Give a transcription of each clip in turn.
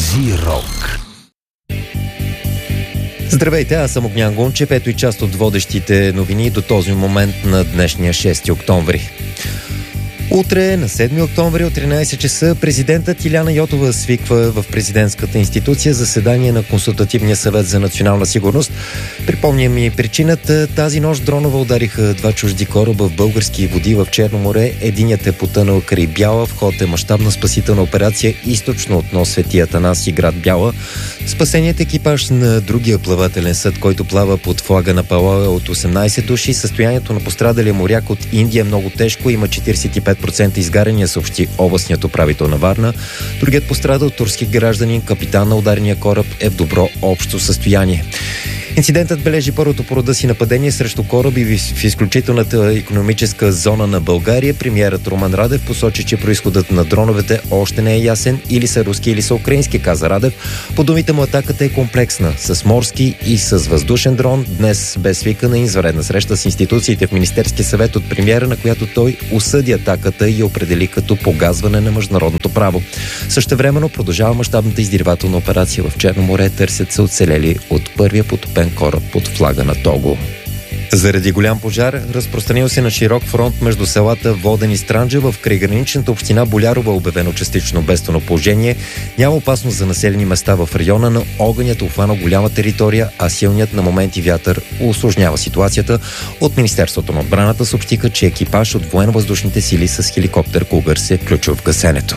Зирок. Здравейте, аз съм Огнян Гунчев. Ето и част от водещите новини до този момент на днешния 6 октомври. Утре, на 7 октомври от 13 часа, президентът Иляна Йотова свиква в президентската институция заседание на Консултативния съвет за национална сигурност. Припомням и причината. Тази нощ дронове удариха два чужди кораба в български води в Черно море. Единият е потънал край Бяла. В ход е мащабна спасителна операция източно от нос Свети Атанаси, град Бяла. Спасеният екипаж на другия плавателен съд, който плава под флага на Палау, е от 18 души. Състоянието на пострадалия моряк от Индия е много тежко. Има 45% изгаряния, съобщи областният управител на Варна. Другият пострадал, турски гражданин, капитан на ударния кораб, е в добро общо състояние. Инцидентът бележи първото по рода си нападение срещу кораби в изключителната икономическа зона на България. Премиерът Румен Радев посочи, че произходът на дроновете още не е ясен. Или са руски, или са украински, каза Радев. По думите му, атаката е комплексна, с морски и с въздушен дрон. Днес бе свикана извънредна среща с институциите в Министерския съвет от премиера, на която той осъди атаката и я определи като погазване на международното право. Същевременно продължава мащабната издирвателна операция в Черно море. Търсят се оцелели от първия потопен кораб под флага на Того. Заради голям пожар, разпространил се на широк фронт между селата Воден и Странджа, в крайграничната община Болярово, обявено частично бедствено положение. Няма опасност за населени места в района, но огънят обхвана голяма територия, а силният на моменти вятър усложнява ситуацията. От Министерството на отбраната съобщиха, че екипаж от военно-въздушните сили с хеликоптер Кугър се включва в гасенето.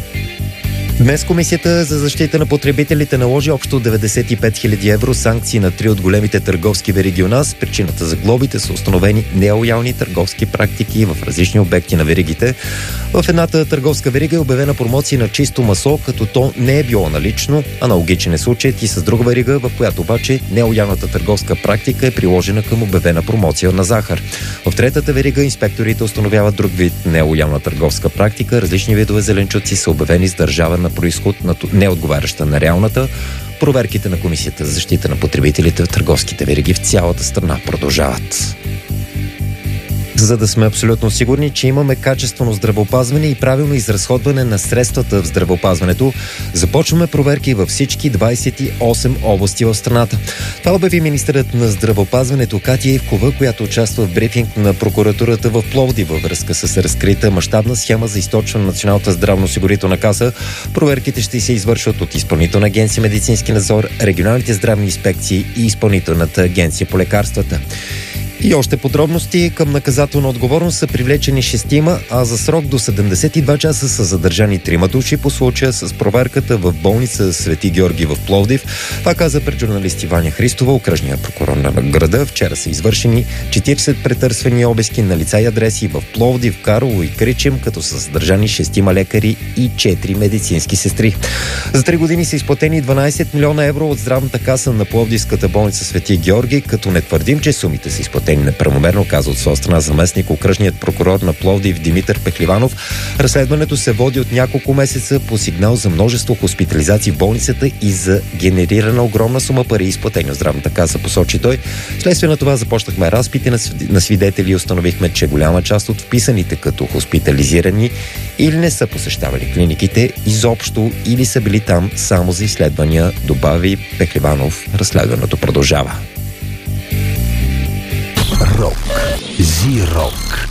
Днес Комисията за защита на потребителите наложи общо 95 000 евро санкции на 3 от големите търговски вериги у нас. Причината за глобите са установени нелоялни търговски практики в различни обекти на веригите. В едната търговска верига е обявена промоция на чисто масло, като то не е било налично. Аналогичен е случаят и с друга верига, в която обаче нелоялната търговска практика е приложена към обявена промоция на захар. В третата верига инспекторите установяват друг вид нелоялна търговска практика. Различни видове зеленчуци са обявени с държава на произход, неотговаряща на реалната. Проверките на Комисията за защита на потребителите в търговските вериги в цялата страна продължават. За да сме абсолютно сигурни, че имаме качествено здравеопазване и правилно изразходване на средствата в здравеопазването, започваме проверки във всички 28 области в страната. Това обяви министърът на здравеопазването Катя Ивкова, която участва в брифинг на прокуратурата в Пловдив във връзка с разкрита мащабна схема за източване на Националната здравноосигурителна каса. Проверките ще се извършват от Изпълнителна агенция медицински надзор, регионалните здравни инспекции и Изпълнителната агенция по лекарствата. И още подробности: към наказателна отговорност са привлечени 6, а за срок до 72 часа са задържани 3 души по случая с проверката в болница Свети Георги в Пловдив. Това каза пред журналисти Ваня Христова, окръжния прокурор на града. Вчера са извършени 40 претърсвания обиски на лица и адреси в Пловдив, Карлово и Кричим, като са задържани 6 лекари и 4 медицински сестри. За 3 години са изплатени 12 милиона евро от здравната каса на Пловдивската болница Свети Георги, като не твърдим, че сумите са изплатени неправомерно, каза от своя страна заместник окръжният прокурор на Пловдив Димитър Пехливанов. Разследването се води от няколко месеца по сигнал за множество хоспитализации в болницата и за генерирана огромна сума пари, изплатени от здравната каса, посочи той. Вследствие на това започнахме разпити на свидетели и установихме, че голяма част от вписаните като хоспитализирани или не са посещавали клиниките изобщо, или са били там само за изследвания, добави Пехливанов. Разследването продължава. Зирок.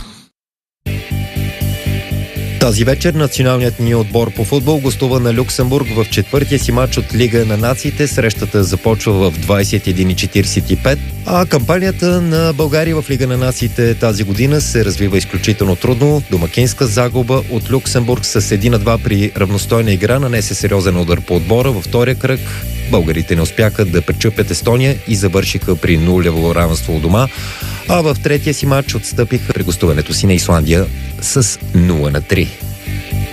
Тази вечер националният ни отбор по футбол гостува на Люксембург в четвъртия си матч от Лига на нациите. Срещата започва в 21:45, а кампанията на България в Лига на нациите тази година се развива изключително трудно. Домакинска загуба от Люксембург с 1-2 при равностойна игра нанесе сериозен удар по отбора. Във втория кръг българите не успяха да пречупят Естония и завършиха при нулево равенство у дома, а в третия си матч отстъпиха при гостуването си на Исландия с 0-3.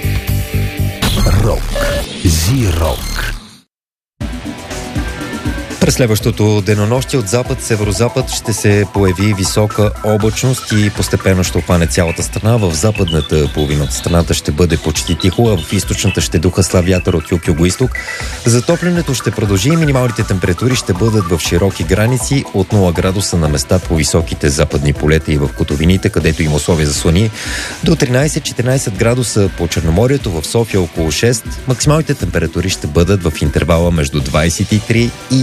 Зирок. През следващото денонощие от запад-северозапад ще се появи висока облачност и постепенно ще опане цялата страна. В западната половина от страната ще бъде почти тихо, а в източната ще духа слаб вятър от юг-юго-исток. Затоплянето ще продължи и минималните температури ще бъдат в широки граници от 0 градуса на места по високите западни полета и в котовините, където има условия за слани, до 13-14 градуса по Черноморието, в София около 6. Максималните температури ще бъдат в интервала между 23 и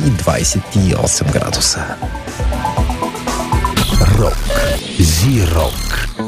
28 градуса. Рок. Зи-рок.